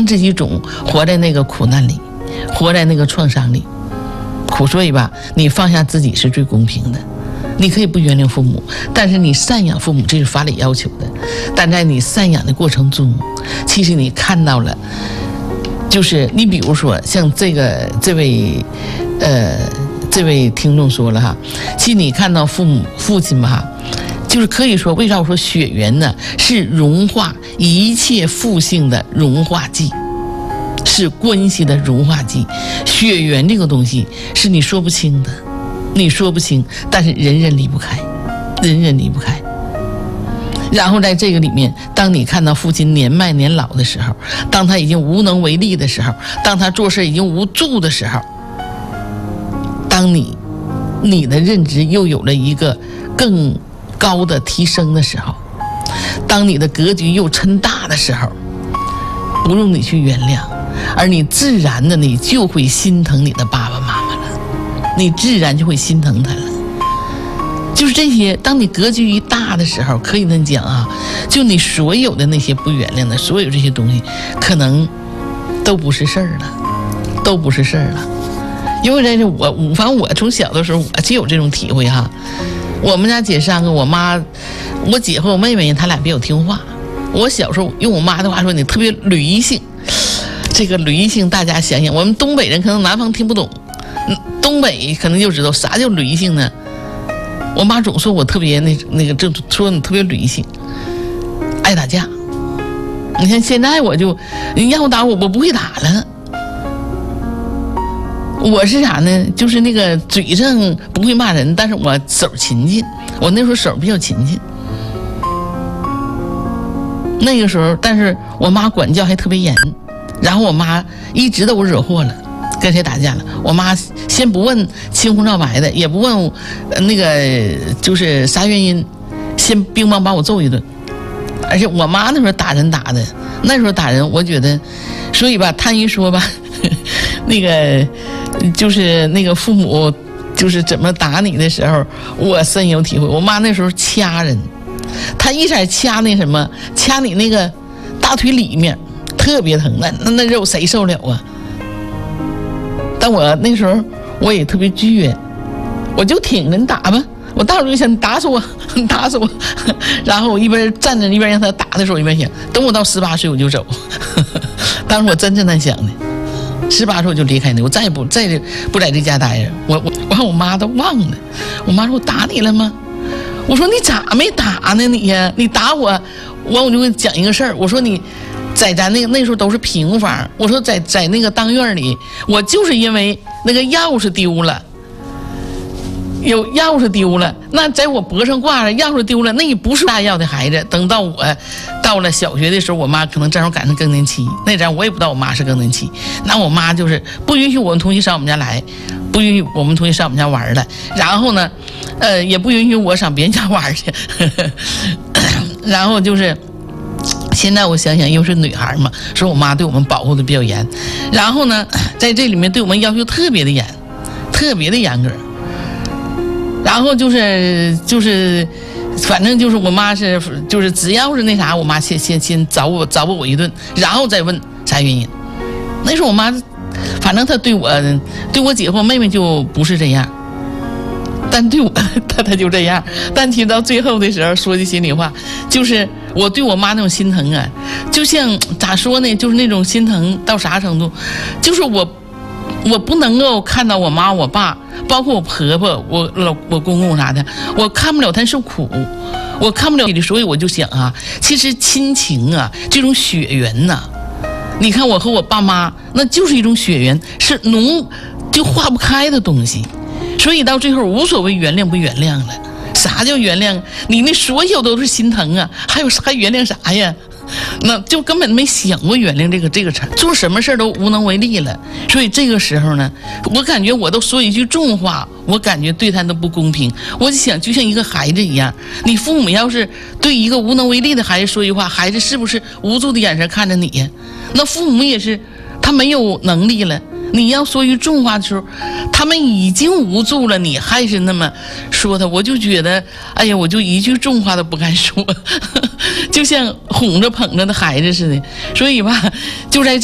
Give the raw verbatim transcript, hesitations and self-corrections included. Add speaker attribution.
Speaker 1: 自己总活在那个苦难里，活在那个创伤里。苦，所以吧，你放下自己是最公平的。你可以不原谅父母，但是你赡养父母，这是法理要求的。但在你赡养的过程中，其实你看到了，就是你比如说像这个这位呃这位听众说了哈，其实你看到父母父亲吧，就是可以说，为啥我说血缘呢？是融化一切父性的融化剂，是关系的融化剂。血缘这个东西是你说不清的。你说不清，但是人人离不开，人人离不开。然后在这个里面，当你看到父亲年迈年老的时候，当他已经无能为力的时候，当他做事已经无助的时候，当你你的认知又有了一个更高的提升的时候，当你的格局又抻大的时候，不用你去原谅，而你自然的你就会心疼你的爸爸妈妈了。你自然就会心疼他了。就是这些，当你格局一大的时候，可以能讲啊，就你所有的那些不原谅的所有这些东西，可能都不是事儿了，都不是事儿了。因为这是我，反正我从小的时候我就有这种体会哈。我们家姐三个，我妈、我姐和我妹妹，她俩比较听话。我小时候用我妈的话说，你特别驴性。这个驴性，大家想想，我们东北人可能南方听不懂。东北可能就知道啥叫驴性呢？我妈总说我特别那那个，就说你特别驴性，爱打架。你看现在我就，你让我打我，我不会打了。我是啥呢？就是那个嘴上不会骂人，但是我手勤勤。我那时候手比较勤勤。那个时候，但是我妈管教还特别严，然后我妈一直都惹祸了。跟谁打架了？我妈先不问青红皂白的，也不问、呃、那个就是啥原因，先乒乓把我揍一顿。而且我妈那时候打人打的，那时候打人，我觉得，所以吧，摊一说吧，呵呵那个就是那个父母就是怎么打你的时候，我深有体会。我妈那时候掐人，她一下掐那什么，掐你那个大腿里面，特别疼，那那那肉谁受了啊？但我那时候我也特别倔，我就挺着你打吧，我到时候就想你打死我，你打死我，然后我一边站着一边让他打的时候，一边想，等我到十八岁我就走。当时我真这么想的，十八岁我就离开你，我再也不再也不在这家待着。我我我我妈都忘了，我妈说我打你了吗？我说你咋没打呢你呀？你打我，完我就给你讲一个事儿，我说你。在咱那个那时候都是平房，我说在在那个当院里，我就是因为那个钥匙丢了，有钥匙丢了，那在我脖上挂着钥匙丢了，那也不是大要的孩子。等到我到了小学的时候，我妈可能正好赶上更年期，那阵我也不知道我妈是更年期，那我妈就是不允许我们同学上我们家来，不允许我们同学上我们家玩了，然后呢，呃，也不允许我上别人家玩去，呵呵然后就是。现在我想想，又是女孩嘛，说我妈对我们保护的比较严，然后呢，在这里面对我们要求特别的严，特别的严格。然后就是就是，反正就是我妈是就是只要是那啥，我妈先先先找我找我一顿，然后再问啥原因。那时候我妈，反正她对我对我姐和妹妹就不是这样。但对我他他就这样，但提到最后的时候，说句心里话，就是我对我妈那种心疼啊，就像咋说呢，就是那种心疼到啥程度，就是我我不能够看到我妈我爸，包括我婆婆我老我公公啥的，我看不了他受苦，我看不了你，所以我就想啊，其实亲情啊，这种血缘呐、啊，你看我和我爸妈那就是一种血缘，是浓就化不开的东西。所以到最后无所谓原谅不原谅了，啥叫原谅？你那所有都是心疼啊，还有啥原谅啥呀？那就根本没想过原谅这个这个词，做什么事都无能为力了。所以这个时候呢，我感觉我都说一句重话，我感觉对他都不公平。我就想，就像一个孩子一样，你父母要是对一个无能为力的孩子说一句话，孩子是不是无助的眼神看着你呀？那父母也是，他没有能力了。你要说一句重话的时候，他们已经无助了，你还是那么说他，我就觉得，哎呀，我就一句重话都不敢说，就像哄着捧着的孩子似的。所以吧，就在